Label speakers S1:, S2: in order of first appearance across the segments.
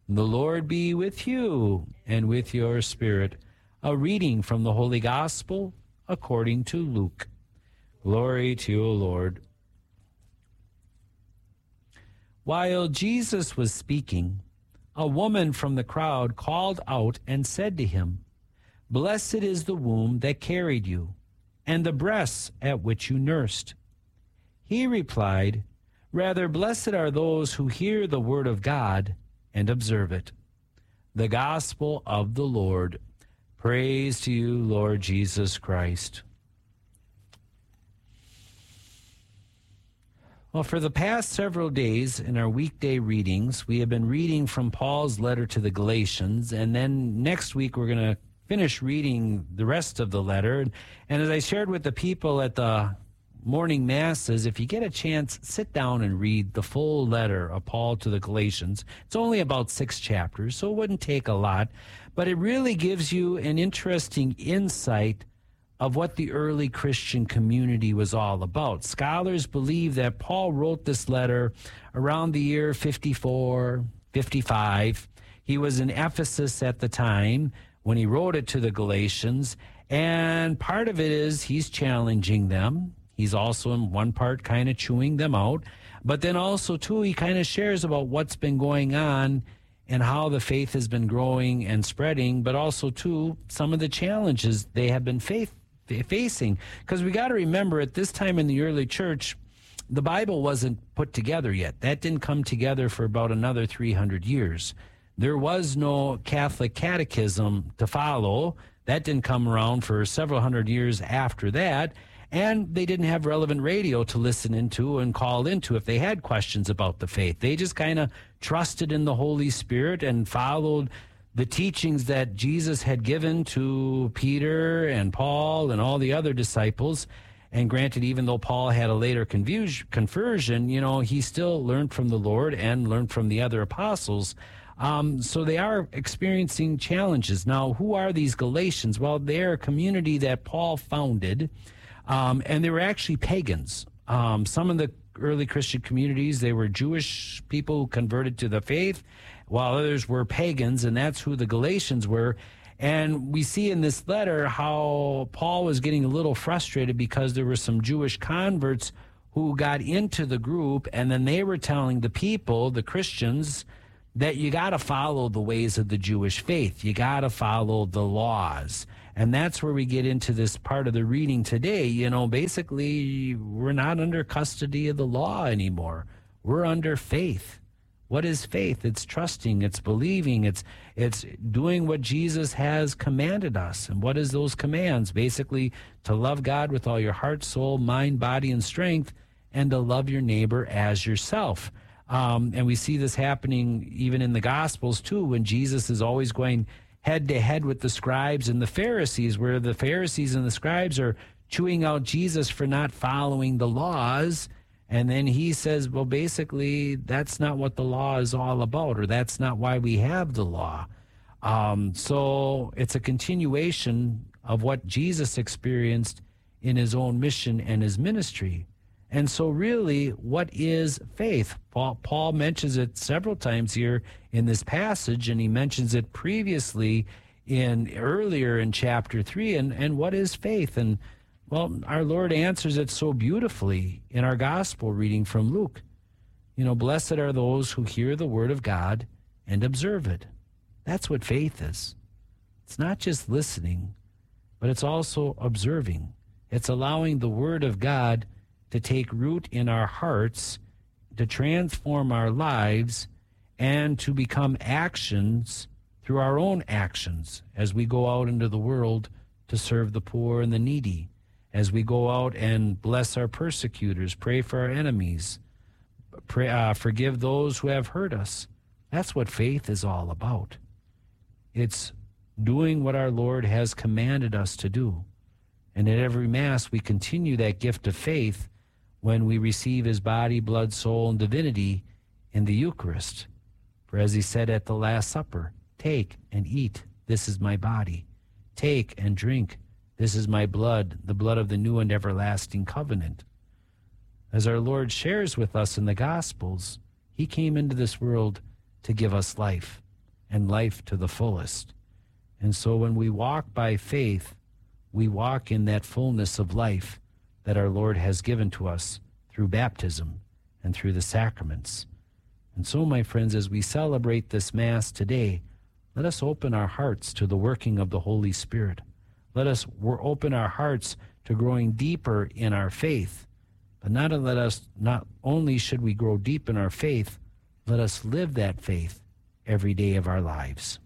S1: The Lord be with you and with your spirit. A reading from the Holy Gospel according to Luke. Glory to you, O Lord. While Jesus was speaking, a woman from the crowd called out and said to him, "Blessed is the womb that carried you, and the breasts at which you nursed." He replied, "Rather, blessed are those who hear the word of God and observe it." The Gospel of the Lord. Praise to you, Lord Jesus Christ. Well, for the past several days in our weekday readings, we have been reading from Paul's letter to the Galatians, and then next week we're going to finish reading the rest of the letter. And as I shared with the people at the morning masses, if you get a chance, sit down and read the full letter of Paul to the Galatians. It's only about 6 chapters, so it wouldn't take a lot, but it really gives you an interesting insight of what the early Christian community was all about. Scholars believe that Paul wrote this letter around the year 54, 55. He was in Ephesus at the time when he wrote it to the Galatians, and part of it is he's challenging them. He's also in one part kind of chewing them out, but then also too he kind of shares about what's been going on and how the faith has been growing and spreading, but also too some of the challenges they have been facing. Because we got to remember, at this time in the early church, the Bible wasn't put together yet. That didn't come together for about another 300 years. There was no Catholic catechism to follow. That didn't come around for several hundred years after that. And they didn't have relevant radio to listen into and call into if they had questions about the faith. They just kind of trusted in the Holy Spirit and followed the teachings that Jesus had given to Peter and Paul and all the other disciples. And granted, even though Paul had a later conversion, he still learned from the Lord and learned from the other apostles. So they are experiencing challenges. Now, who are these Galatians? Well, they're a community that Paul founded, and they were actually pagans. Some of the early Christian communities, they were Jewish people who converted to the faith, while others were pagans, and that's who the Galatians were. And we see in this letter how Paul was getting a little frustrated because there were some Jewish converts who got into the group, and then they were telling the people, the Christians, that you got to follow the ways of the Jewish faith. You got to follow the laws. And that's where we get into this part of the reading today. Basically, we're not under custody of the law anymore. We're under faith. What is faith? It's trusting, it's believing, it's doing what Jesus has commanded us. And what is those commands? Basically, to love God with all your heart, soul, mind, body, and strength, and to love your neighbor as yourself. And we see this happening even in the Gospels, too, when Jesus is always going head-to-head with the scribes and the Pharisees, where the Pharisees and the scribes are chewing out Jesus for not following the laws. And then he says, well, basically, that's not what the law is all about, or that's not why we have the law. So it's a continuation of what Jesus experienced in his own mission and his ministry. And so really, what is faith? Paul mentions it several times here in this passage, and he mentions it previously earlier in chapter 3. And what is faith? And well, our Lord answers it so beautifully in our gospel reading from Luke. Blessed are those who hear the word of God and observe it. That's what faith is. It's not just listening, but it's also observing. It's allowing the word of God to take root in our hearts, to transform our lives, and to become actions through our own actions as we go out into the world to serve the poor and the needy, as we go out and bless our persecutors, pray for our enemies, forgive those who have hurt us. That's what faith is all about. It's doing what our Lord has commanded us to do. And at every Mass, we continue that gift of faith when we receive his body, blood, soul, and divinity in the Eucharist. For as he said at the Last Supper, take and eat, this is my body. Take and drink, this is my blood, the blood of the new and everlasting covenant. As our Lord shares with us in the Gospels, he came into this world to give us life, and life to the fullest. And so when we walk by faith, we walk in that fullness of life that our Lord has given to us through baptism and through the sacraments. And so, my friends, as we celebrate this Mass today, let us open our hearts to the working of the Holy Spirit. Let us open our hearts to growing deeper in our faith. But not only should we grow deep in our faith, let us live that faith every day of our lives.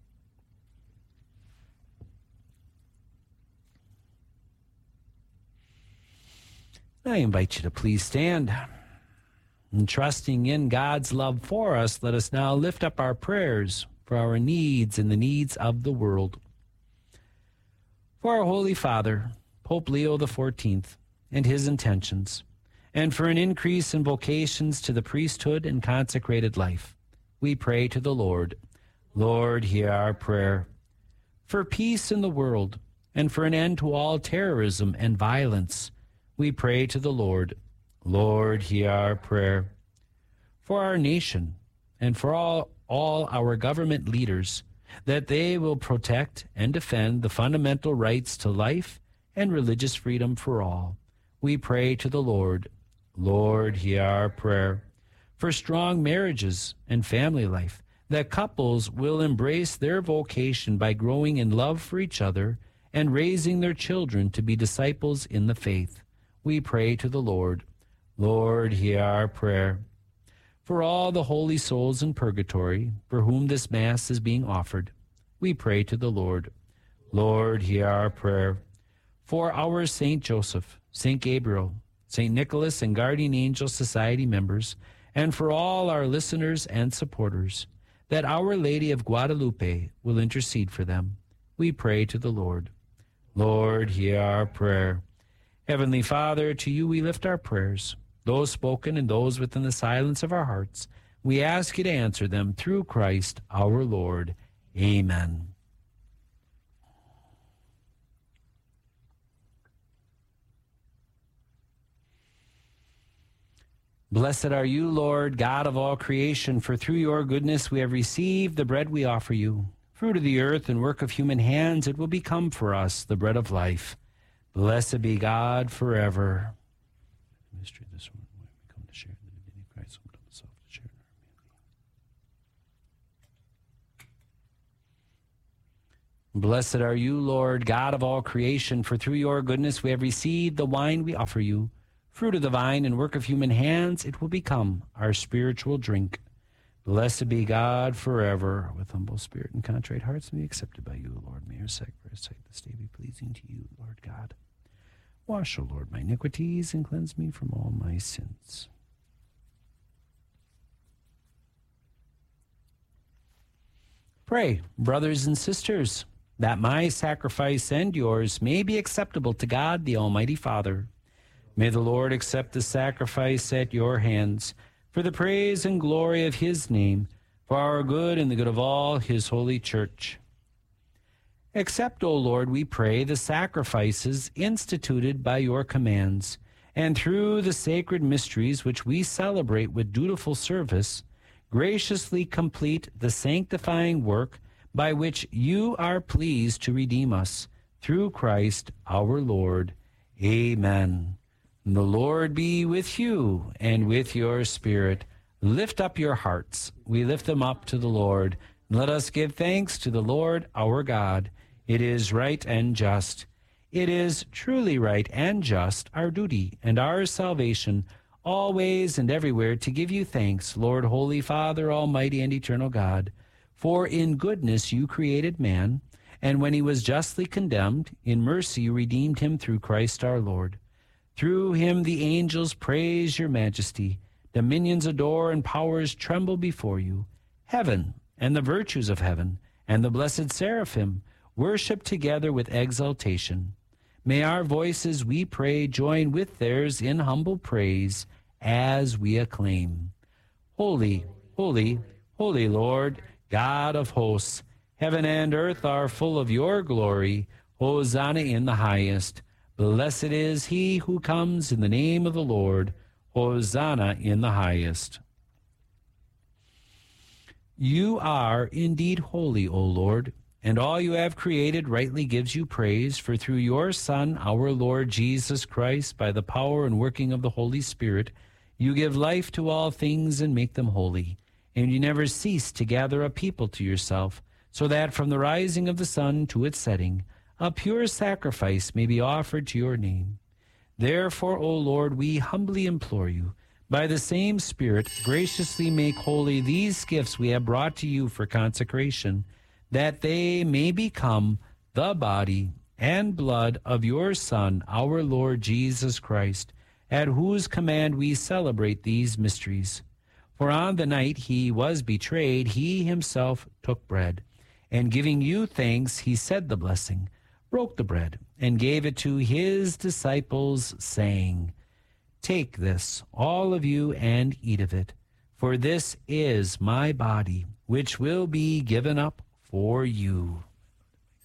S1: I invite you to please stand. And trusting in God's love for us, let us now lift up our prayers for our needs and the needs of the world. For our Holy Father, Pope Leo XIV, and his intentions, and for an increase in vocations to the priesthood and consecrated life, we pray to the Lord. Lord, hear our prayer. For peace in the world, and for an end to all terrorism and violence, we pray to the Lord. Lord, hear our prayer. For our nation, and for all our government leaders, that they will protect and defend the fundamental rights to life and religious freedom for all, we pray to the Lord. Lord, hear our prayer. For strong marriages and family life, that couples will embrace their vocation by growing in love for each other and raising their children to be disciples in the faith, we pray to the Lord. Lord, hear our prayer. For all the holy souls in purgatory, for whom this Mass is being offered, we pray to the Lord. Lord, hear our prayer. For our Saint Joseph, Saint Gabriel, Saint Nicholas, and Guardian Angel Society members, and for all our listeners and supporters, that Our Lady of Guadalupe will intercede for them, we pray to the Lord. Lord, hear our prayer. Heavenly Father, to you we lift our prayers, those spoken and those within the silence of our hearts. We ask you to answer them through Christ our Lord. Amen. Blessed are you, Lord, God of all creation, for through your goodness we have received the bread we offer you. Fruit of the earth and work of human hands, it will become for us the bread of life. Blessed be God forever. Mystery of this one, we come to share the divinity of Christ, open himself to share in our humanity. Blessed are you, Lord, God of all creation, for through your goodness we have received the wine we offer you. Fruit of the vine and work of human hands, it will become our spiritual drink. Blessed be God forever. With humble spirit and contrite hearts, may be accepted by you, Lord. May your sacrifice this day be pleasing to you, Lord God. Wash, O Lord, my iniquities, and cleanse me from all my sins. Pray, brothers and sisters, that my sacrifice and yours may be acceptable to God, the Almighty Father. May the Lord accept the sacrifice at your hands, for the praise and glory of his name, for our good and the good of all his holy church. Accept, O Lord, we pray, the sacrifices instituted by your commands, and through the sacred mysteries which we celebrate with dutiful service, graciously complete the sanctifying work by which you are pleased to redeem us, through Christ our Lord. Amen. The Lord be with you and with your spirit. Lift up your hearts. We lift them up to the Lord. Let us give thanks to the Lord our God. It is right and just. It is truly right and just, our duty and our salvation, always and everywhere to give you thanks, Lord, Holy Father, Almighty and eternal God. For in goodness you created man, and when he was justly condemned, in mercy you redeemed him through Christ our Lord. Through him the angels praise your majesty, dominions adore, and powers tremble before you. Heaven and the virtues of heaven and the blessed seraphim worship together with exaltation. May our voices, we pray, join with theirs in humble praise as we acclaim. Holy, holy, holy Lord, God of hosts, heaven and earth are full of your glory. Hosanna in the highest. Blessed is he who comes in the name of the Lord. Hosanna in the highest. You are indeed holy, O Lord, and all you have created rightly gives you praise, for through your Son, our Lord Jesus Christ, by the power and working of the Holy Spirit, you give life to all things and make them holy. And you never cease to gather a people to yourself, so that from the rising of the sun to its setting, a pure sacrifice may be offered to your name. Therefore, O Lord, we humbly implore you, by the same Spirit, graciously make holy these gifts we have brought to you for consecration, that they may become the body and blood of your Son, our Lord Jesus Christ, at whose command we celebrate these mysteries. For on the night he was betrayed, he himself took bread, and giving you thanks, he said the blessing, broke the bread, and gave it to his disciples, saying, Take this, all of you, and eat of it, for this is my body, which will be given up for you.